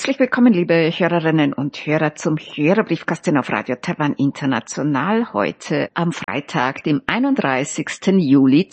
Herzlich willkommen, liebe Hörerinnen und Hörer, zum Hörerbriefkasten auf Radio Taiwan International heute am Freitag, dem 31. Juli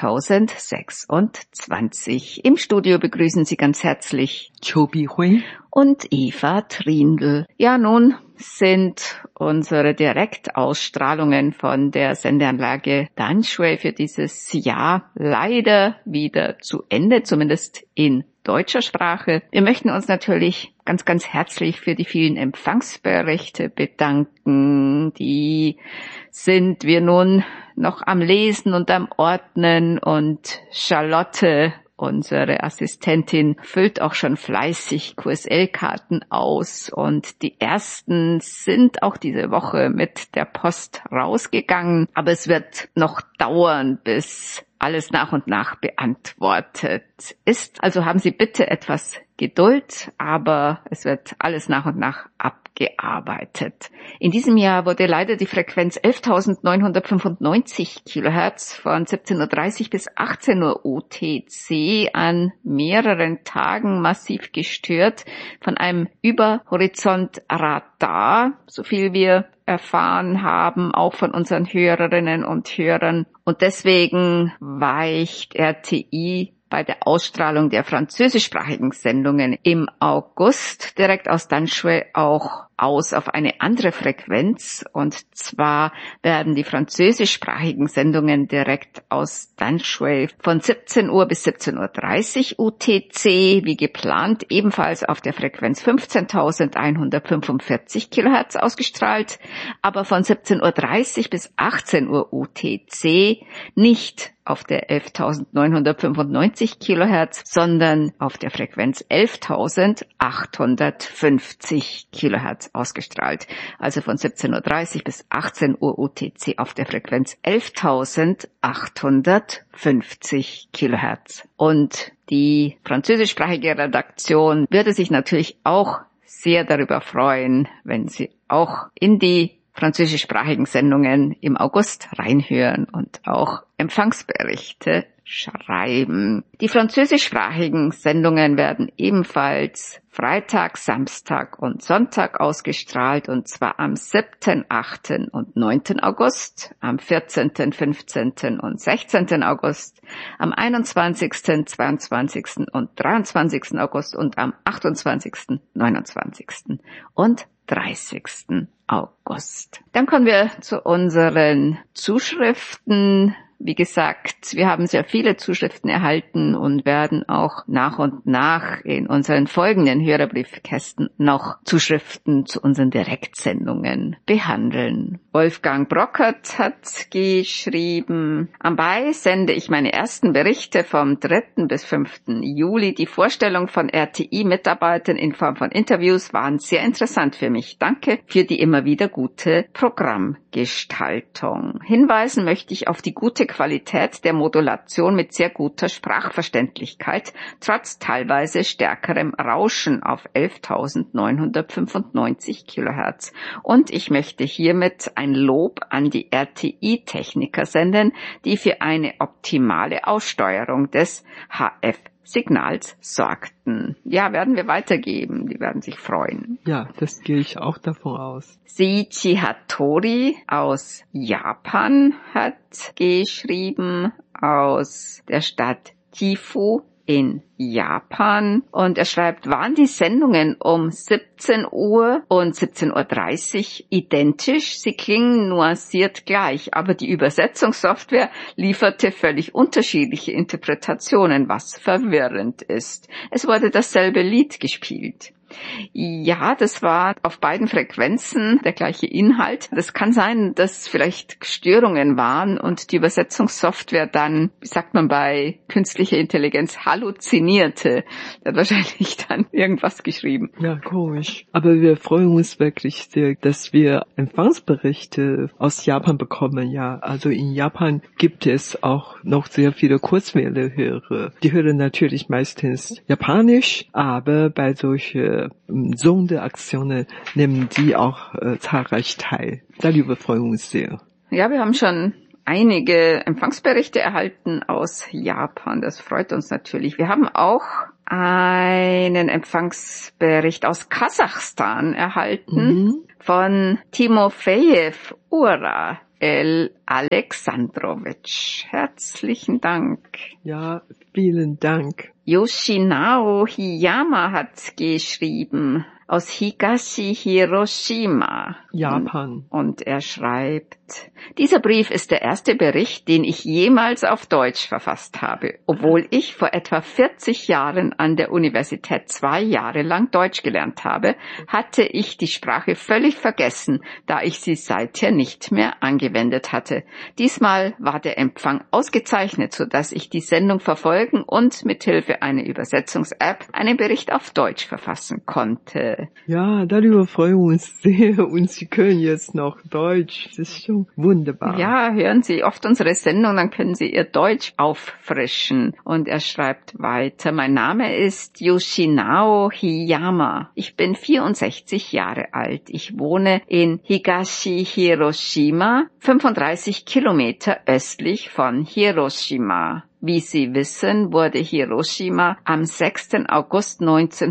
2026. Im Studio begrüßen Sie ganz herzlich Chobi Hui und Eva Trindl. Ja, nun sind unsere Direktausstrahlungen von der Sendeanlage Danshui für dieses Jahr leider wieder zu Ende, zumindest in deutscher Sprache. Wir möchten uns natürlich ganz, ganz herzlich für die vielen Empfangsberichte bedanken. Die sind wir nun noch am Lesen und am Ordnen, und Charlotte, unsere Assistentin, füllt auch schon fleißig QSL-Karten aus, und die ersten sind auch diese Woche mit der Post rausgegangen. Aber es wird noch dauern, bis alles nach und nach beantwortet ist. Also haben Sie bitte etwas Geduld, aber es wird alles nach und nach abgearbeitet. In diesem Jahr wurde leider die Frequenz 11.995 Kilohertz von 17.30 Uhr bis 18 Uhr UTC an mehreren Tagen massiv gestört von einem Überhorizontradar, so viel wir erfahren haben, auch von unseren Hörerinnen und Hörern. Und deswegen weicht RTI bei der Ausstrahlung der französischsprachigen Sendungen im August direkt aus Danshui auch aus auf eine andere Frequenz, und zwar werden die französischsprachigen Sendungen direkt aus Danshui von 17 Uhr bis 17.30 Uhr UTC wie geplant ebenfalls auf der Frequenz 15.145 Kilohertz ausgestrahlt, aber von 17.30 Uhr bis 18 Uhr UTC nicht auf der 11.995 Kilohertz, sondern auf der Frequenz 11.850 Kilohertz ausgestrahlt. Also von 17.30 Uhr bis 18 Uhr UTC auf der Frequenz 11.850 Kilohertz. Und die französischsprachige Redaktion würde sich natürlich auch sehr darüber freuen, wenn Sie auch in die französischsprachigen Sendungen im August reinhören und auch Empfangsberichte schreiben. Die französischsprachigen Sendungen werden ebenfalls Freitag, Samstag und Sonntag ausgestrahlt, und zwar am 7., 8. und 9. August, am 14., 15. und 16. August, am 21., 22. und 23. August und am 28., 29. und 30. August. Dann kommen wir zu unseren Zuschriften. Wie gesagt, wir haben sehr viele Zuschriften erhalten und werden auch nach und nach in unseren folgenden Hörerbriefkästen noch Zuschriften zu unseren Direktsendungen behandeln. Wolfgang Brockert hat geschrieben: Anbei sende ich meine ersten Berichte vom 3. bis 5. Juli. Die Vorstellung von RTI-Mitarbeitern in Form von Interviews waren sehr interessant für mich. Danke für die immer wieder gute Programmgestaltung. Hinweisen möchte ich auf die gute Qualität der Modulation mit sehr guter Sprachverständlichkeit, trotz teilweise stärkerem Rauschen auf 11.995 Kilohertz. Und ich möchte hiermit ein Lob an die RTI-Techniker senden, die für eine optimale Aussteuerung des HF-Signals sorgten. Ja, werden wir weitergeben. Die werden sich freuen. Ja, das gehe ich auch davon aus. Seiichi Hattori aus Japan hat geschrieben, aus der Stadt Gifu in Japan, und er schreibt: Waren die Sendungen um 17 Uhr und 17.30 Uhr identisch? Sie klingen nuanciert gleich, aber die Übersetzungssoftware lieferte völlig unterschiedliche Interpretationen, was verwirrend ist. Es wurde dasselbe Lied gespielt. Ja, das war auf beiden Frequenzen der gleiche Inhalt. Das kann sein, dass vielleicht Störungen waren und die Übersetzungssoftware dann, wie sagt man bei künstlicher Intelligenz, halluzinierte. Der hat wahrscheinlich dann irgendwas geschrieben. Ja, komisch. Aber wir freuen uns wirklich sehr, dass wir Empfangsberichte aus Japan bekommen. Ja, also in Japan gibt es auch noch sehr viele Kurzwelle-Hörer. Die hören natürlich meistens Japanisch, aber bei solchen Sonderaktionen nehmen die auch zahlreich teil. Darüber freuen wir uns sehr. Ja, wir haben schon einige Empfangsberichte erhalten aus Japan. Das freut uns natürlich. Wir haben auch einen Empfangsbericht aus Kasachstan erhalten von Timofejew Ura El Alexandrovich. Herzlichen Dank. Ja, vielen Dank. Yoshinao Hiyama hat geschrieben aus Higashi Hiroshima. Japan. Und er schreibt, dieser Brief ist der erste Bericht, den ich jemals auf Deutsch verfasst habe. Obwohl ich vor etwa 40 Jahren an der Universität 2 Jahre lang Deutsch gelernt habe, hatte ich die Sprache völlig vergessen, da ich sie seither nicht mehr angewendet hatte. Diesmal war der Empfang ausgezeichnet, sodass ich die Sendung verfolgen und mithilfe einer Übersetzungs-App einen Bericht auf Deutsch verfassen konnte. Ja, darüber freuen wir uns sehr und Sie können jetzt noch Deutsch. Das ist schon wunderbar. Ja, hören Sie oft unsere Sendung, dann können Sie Ihr Deutsch auffrischen. Und er schreibt weiter, mein Name ist Yoshinao Hiyama. Ich bin 64 Jahre alt. Ich wohne in Higashi Hiroshima, 35 Kilometer östlich von Hiroshima. Wie Sie wissen, wurde Hiroshima am 6. August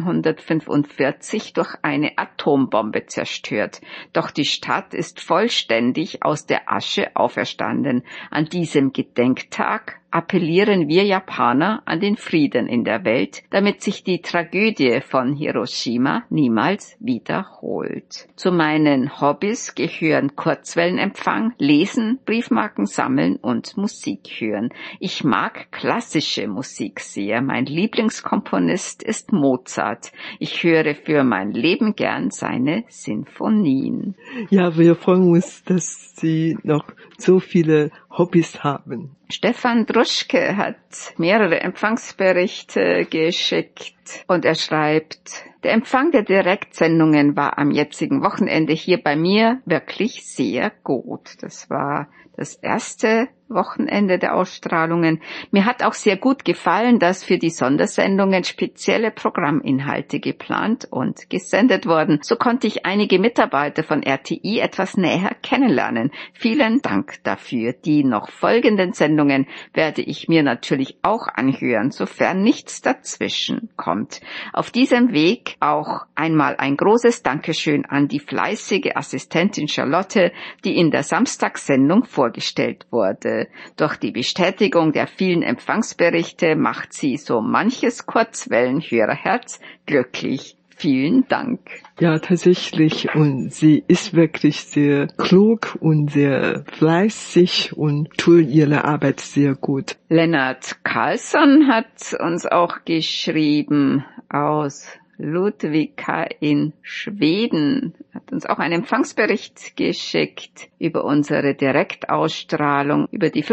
1945 durch eine Atombombe zerstört. Doch die Stadt ist vollständig aus der Asche auferstanden. An diesem Gedenktag appellieren wir Japaner an den Frieden in der Welt, damit sich die Tragödie von Hiroshima niemals wiederholt. Zu meinen Hobbys gehören Kurzwellenempfang, Lesen, Briefmarken sammeln und Musik hören. Ich mag klassische Musik sehr. Mein Lieblingskomponist ist Mozart. Ich höre für mein Leben gern seine Sinfonien. Ja, wir freuen uns, dass Sie noch so viele Hobbys haben. Stefan Druschke hat mehrere Empfangsberichte geschickt und er schreibt, der Empfang der Direktsendungen war am jetzigen Wochenende hier bei mir wirklich sehr gut. Das war das erste Wochenende der Ausstrahlungen. Mir hat auch sehr gut gefallen, dass für die Sondersendungen spezielle Programminhalte geplant und gesendet wurden. So konnte ich einige Mitarbeiter von RTI etwas näher kennenlernen. Vielen Dank dafür. Die noch folgenden Sendungen werde ich mir natürlich auch anhören, sofern nichts dazwischen kommt. Auf diesem Weg auch einmal ein großes Dankeschön an die fleißige Assistentin Charlotte, die in der Samstagssendung vorgestellt wurde. Durch die Bestätigung der vielen Empfangsberichte macht sie so manches Kurzwellenhörerherz glücklich. Vielen Dank. Ja, tatsächlich. Und sie ist wirklich sehr klug und sehr fleißig und tut ihre Arbeit sehr gut. Lennart Carlsson hat uns auch geschrieben aus Ludwika in Schweden, hat uns auch einen Empfangsbericht geschickt über unsere Direktausstrahlung über die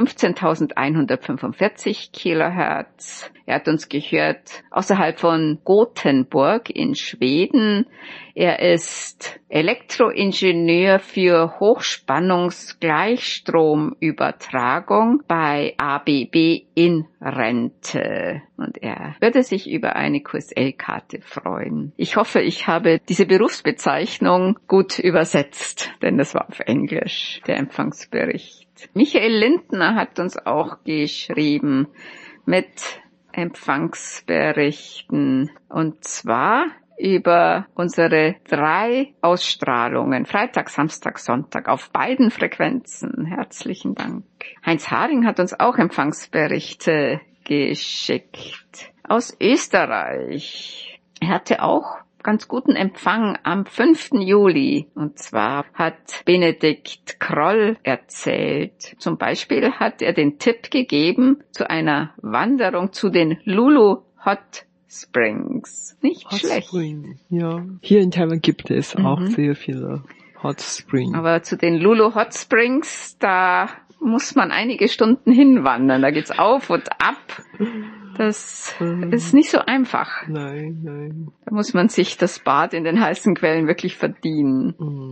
15.145 Kilohertz. Er hat uns gehört außerhalb von Gothenburg in Schweden. Er ist Elektroingenieur für Hochspannungsgleichstromübertragung bei ABB in Rente. Und er würde sich über eine QSL-Karte freuen. Ich hoffe, ich habe diese Berufsbezeichnung gut übersetzt, denn das war auf Englisch, der Empfangsbericht. Michael Lindner hat uns auch geschrieben mit Empfangsberichten. Und zwar über unsere 3 Ausstrahlungen, Freitag, Samstag, Sonntag, auf beiden Frequenzen. Herzlichen Dank. Heinz Haring hat uns auch Empfangsberichte geschickt aus Österreich. Er hatte auch ganz guten Empfang am 5. Juli. Und zwar hat Benedikt Kroll erzählt. Zum Beispiel hat er den Tipp gegeben zu einer Wanderung zu den Lulu Hot Springs. Nicht Hot schlecht. Spring, ja. Hier in Taiwan gibt es auch sehr viele Hot Springs. Aber zu den Lulu Hot Springs, da muss man einige Stunden hinwandern. Da geht's auf und ab. Das ist nicht so einfach. Nein. Da muss man sich das Bad in den heißen Quellen wirklich verdienen.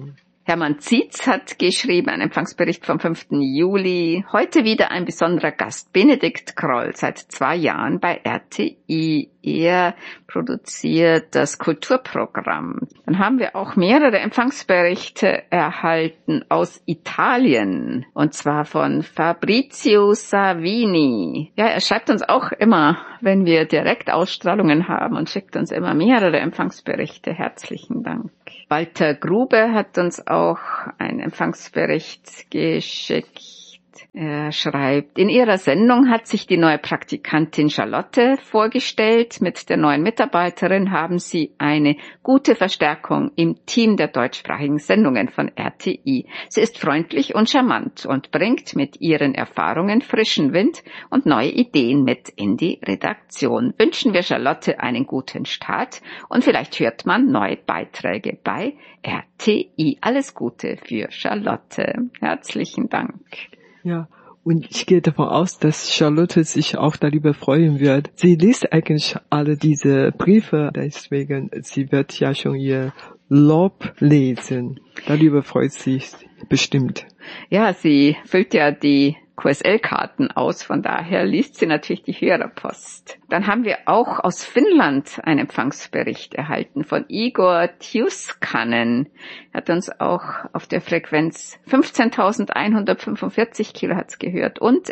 Hermann Zietz hat geschrieben, ein Empfangsbericht vom 5. Juli. Heute wieder ein besonderer Gast, Benedikt Kroll, seit 2 Jahren bei RTI. Er produziert das Kulturprogramm. Dann haben wir auch mehrere Empfangsberichte erhalten aus Italien, und zwar von Fabrizio Savini. Ja, er schreibt uns auch immer, wenn wir Direktausstrahlungen haben, und schickt uns immer mehrere Empfangsberichte. Herzlichen Dank. Walter Grube hat uns auch einen Empfangsbericht geschickt. Er schreibt, in ihrer Sendung hat sich die neue Praktikantin Charlotte vorgestellt. Mit der neuen Mitarbeiterin haben sie eine gute Verstärkung im Team der deutschsprachigen Sendungen von RTI. Sie ist freundlich und charmant und bringt mit ihren Erfahrungen frischen Wind und neue Ideen mit in die Redaktion. Wünschen wir Charlotte einen guten Start und vielleicht hört man neue Beiträge bei RTI. Alles Gute für Charlotte. Herzlichen Dank. Ja, und ich gehe davon aus, dass Charlotte sich auch darüber freuen wird. Sie liest eigentlich alle diese Briefe, deswegen, sie wird ja schon ihr Lob lesen. Darüber freut sie sich bestimmt. Ja, sie füllt ja die QSL-Karten aus, von daher liest sie natürlich die Hörerpost. Dann haben wir auch aus Finnland einen Empfangsbericht erhalten von Igor Tjuskanen. Er hat uns auch auf der Frequenz 15.145 Kilohertz gehört und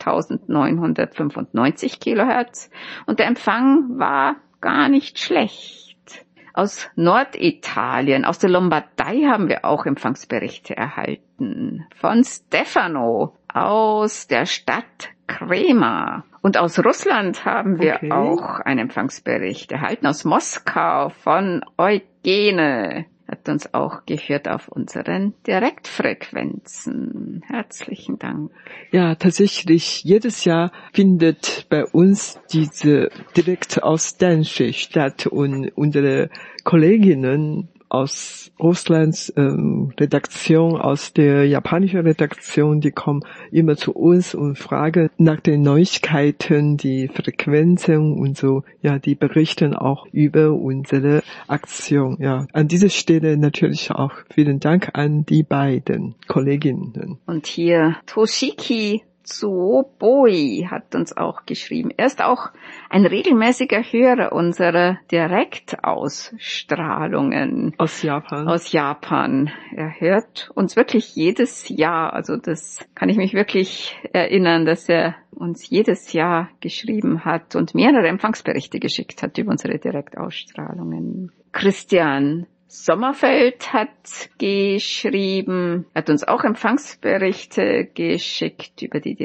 11.995 Kilohertz. Und der Empfang war gar nicht schlecht. Aus Norditalien, aus der Lombardei haben wir auch Empfangsberichte erhalten. Von Stefano aus der Stadt Crema. Und aus Russland haben wir auch einen Empfangsbericht erhalten. Aus Moskau von Eugene. Hat uns auch gehört auf unseren Direktfrequenzen. Herzlichen Dank. Ja, tatsächlich, jedes Jahr findet bei uns diese direkt aus Dansche statt, und unsere Kolleginnen aus Russlands Redaktion, aus der japanischen Redaktion, die kommen immer zu uns und fragen nach den Neuigkeiten, die Frequenzen und so. Ja, die berichten auch über unsere Aktion. Ja, an dieser Stelle natürlich auch vielen Dank an die beiden Kolleginnen. Und hier Toshiki Tsuoboi hat uns auch geschrieben. Er ist auch ein regelmäßiger Hörer unserer Direktausstrahlungen. Aus Japan. Aus Japan. Er hört uns wirklich jedes Jahr. Also das kann ich mich wirklich erinnern, dass er uns jedes Jahr geschrieben hat und mehrere Empfangsberichte geschickt hat über unsere Direktausstrahlungen. Christian Sommerfeld hat geschrieben, hat uns auch Empfangsberichte geschickt über die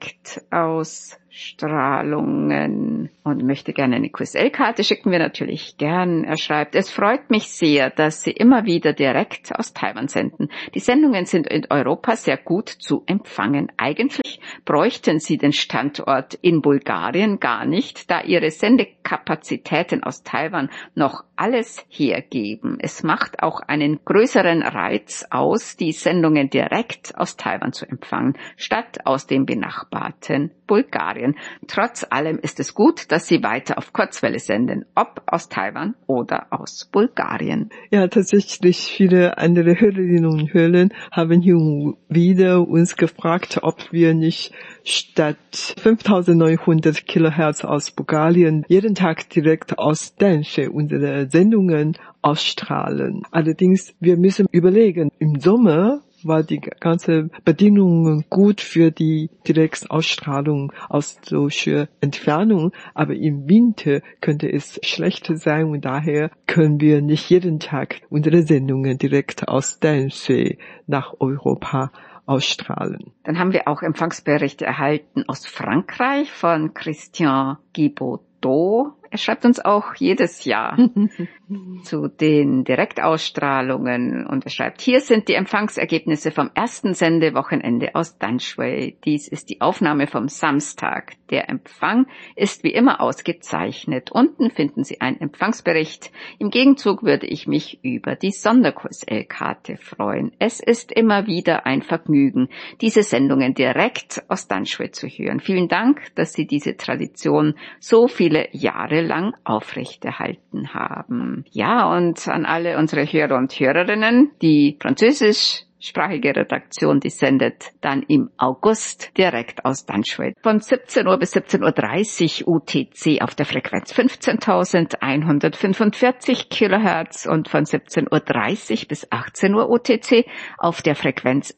Direktausstrahlungen und möchte gerne eine QSL-Karte, schicken wir natürlich gern. Er schreibt, es freut mich sehr, dass Sie immer wieder direkt aus Taiwan senden. Die Sendungen sind in Europa sehr gut zu empfangen. Eigentlich bräuchten Sie den Standort in Bulgarien gar nicht, da Ihre Sendekapazitäten aus Taiwan noch alles hergeben. Es macht auch einen größeren Reiz aus, die Sendungen direkt aus Taiwan zu empfangen, statt aus dem benachbarten Bulgarien. Trotz allem ist es gut, dass Sie weiter auf Kurzwelle senden, ob aus Taiwan oder aus Bulgarien. Ja, tatsächlich viele andere Hörerinnen und Hörer haben hier wieder uns gefragt, ob wir nicht statt 5.900 Kilohertz aus Bulgarien jeden Tag direkt aus Dansche unsere Sendungen ausstrahlen. Allerdings, wir müssen überlegen, im Sommer war die ganze Bedingungen gut für die Direktausstrahlung aus solcher Entfernung, aber im Winter könnte es schlechter sein und daher können wir nicht jeden Tag unsere Sendungen direkt aus Dansche nach Europa ausstrahlen. Dann haben wir auch Empfangsberichte erhalten aus Frankreich von Christian Guibaudot. Er schreibt uns auch jedes Jahr zu den Direktausstrahlungen und er schreibt, hier sind die Empfangsergebnisse vom ersten Sendewochenende aus Danshui. Dies ist die Aufnahme vom Samstag. Der Empfang ist wie immer ausgezeichnet. Unten finden Sie einen Empfangsbericht. Im Gegenzug würde ich mich über die Sonder-QSL-Karte freuen. Es ist immer wieder ein Vergnügen, diese Sendungen direkt aus Danshui zu hören. Vielen Dank, dass Sie diese Tradition so viele Jahre lang aufrechterhalten haben. Ja, und an alle unsere Hörer und Hörerinnen, die französischsprachige Redaktion, die sendet dann im August direkt aus Danschwed von 17 Uhr bis 17.30 Uhr UTC auf der Frequenz 15.145 Kilohertz und von 17.30 Uhr bis 18 Uhr UTC auf der Frequenz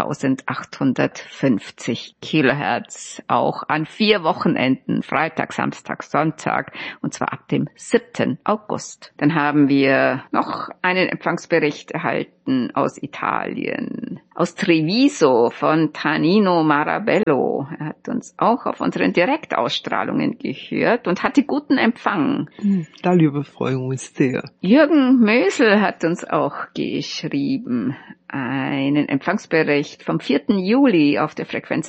11.850 Kilohertz. Auch an 4 Wochenenden, Freitag, Samstag, Sonntag, und zwar ab dem 7. August. Dann haben wir noch einen Empfangsbericht erhalten aus Italien, aus Treviso von Tanino Marabello. Er hat uns auch auf unseren Direktausstrahlungen gehört und hatte guten Empfang. Darüber freuen wir uns sehr. Jürgen Mösel hat uns auch geschrieben, einen Empfangsbericht vom 4. Juli auf der Frequenz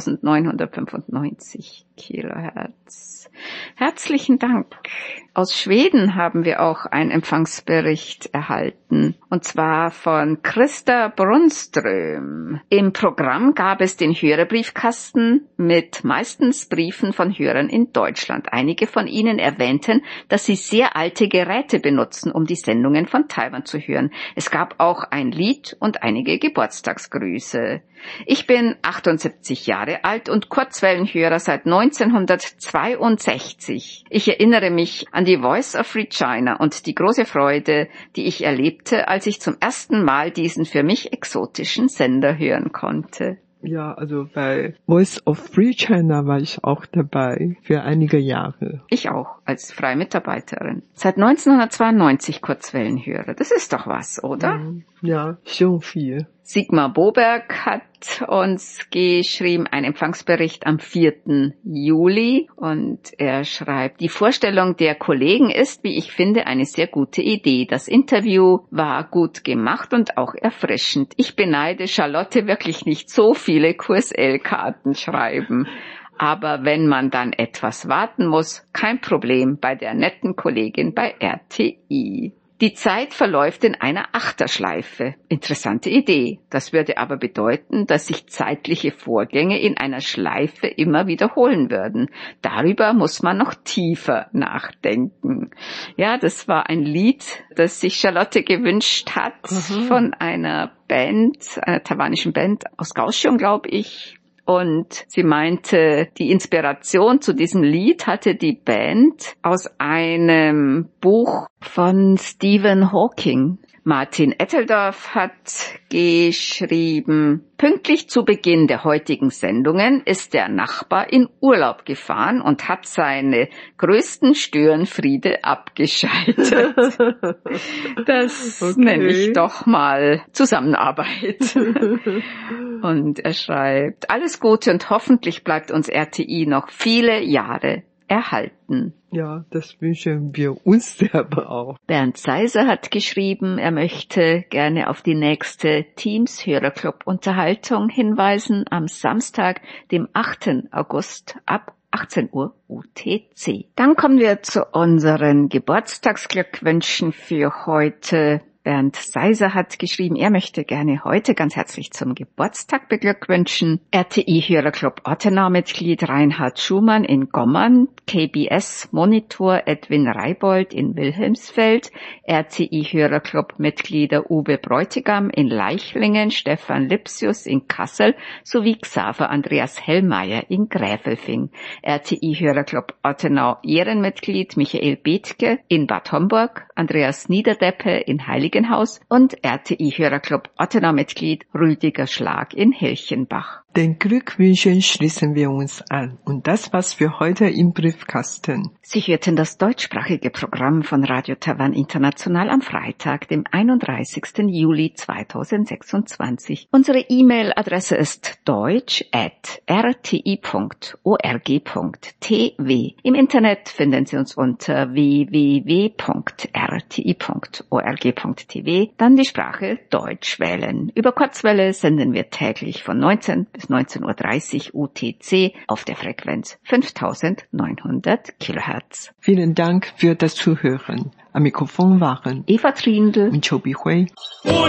11.995 Kilohertz. Herzlichen Dank. Aus Schweden haben wir auch einen Empfangsbericht erhalten, und zwar von Christa Brunström. Im Programm gab es den Hörerbriefkasten mit meistens Briefen von Hörern in Deutschland. Einige von ihnen erwähnten, dass sie sehr alte Geräte benutzen, um die Sendungen von Taiwan zu hören. Es gab auch ein Lied und einige Geburtstagsgrüße. Ich bin 78 Jahre alt und Kurzwellenhörer seit 1962. Ich erinnere mich an die Voice of Regina und die große Freude, die ich erlebte, als ich zum ersten Mal diesen für mich exotischen Sender hören konnte. Ja, also bei Voice of Free China war ich auch dabei für einige Jahre. Ich auch, als freie Mitarbeiterin. Seit 1992 Kurzwellenhörer. Das ist doch was, oder? Ja, schon viel. Sigmar Boberg hat uns geschrieben, ein Empfangsbericht am 4. Juli, und er schreibt, die Vorstellung der Kollegen ist, wie ich finde, eine sehr gute Idee. Das Interview war gut gemacht und auch erfrischend. Ich beneide Charlotte wirklich nicht, so viele QSL-Karten schreiben. Aber wenn man dann etwas warten muss, kein Problem bei der netten Kollegin bei RTI. Die Zeit verläuft in einer Achterschleife. Interessante Idee. Das würde aber bedeuten, dass sich zeitliche Vorgänge in einer Schleife immer wiederholen würden. Darüber muss man noch tiefer nachdenken. Ja, das war ein Lied, das sich Charlotte gewünscht hat von einer Band, einer taiwanischen Band aus Kaohsiung, glaube ich. Und sie meinte, die Inspiration zu diesem Lied hatte die Band aus einem Buch von Stephen Hawking. Martin Etteldorf hat geschrieben, pünktlich zu Beginn der heutigen Sendungen ist der Nachbar in Urlaub gefahren und hat seine größten Störenfriede abgeschaltet. Das nenne ich doch mal Zusammenarbeit. Und er schreibt, alles Gute und hoffentlich bleibt uns RTI noch viele Jahre erhalten. Ja, das wünschen wir uns selber auch. Bernd Seiser hat geschrieben, er möchte gerne auf die nächste Teams-Hörerclub-Unterhaltung hinweisen am Samstag, dem 8. August ab 18 Uhr UTC. Dann kommen wir zu unseren Geburtstagsglückwünschen für heute. Bernd Seiser hat geschrieben, er möchte gerne heute ganz herzlich zum Geburtstag beglückwünschen. RTI-Hörerclub Ottenau-Mitglied Reinhard Schumann in Gommern, KBS-Monitor Edwin Reibold in Wilhelmsfeld, RTI-Hörerclub-Mitglieder Uwe Bräutigam in Leichlingen, Stefan Lipsius in Kassel sowie Xaver Andreas Hellmeier in Gräfelfing. RTI-Hörerclub Ottenau-Ehrenmitglied Michael Bethke in Bad Homburg, Andreas Niederdeppe in Heiligenhaus und RTI-Hörerclub Ottenau-Mitglied Rüdiger Schlag in Hilchenbach. Den Glückwünschen schließen wir uns an. Und das war's für heute im Briefkasten. Sie hörten das deutschsprachige Programm von Radio Taiwan International am Freitag, dem 31. Juli 2026. Unsere E-Mail-Adresse ist deutsch@rti.org.tv. Im Internet finden Sie uns unter www.rti.org.tv. Dann die Sprache Deutsch wählen. Über Kurzwelle senden wir täglich von 19 bis 19.30 Uhr UTC auf der Frequenz 5900 Kilohertz. Vielen Dank für das Zuhören. Am Mikrofon waren Eva Trindl und Chobi Hui.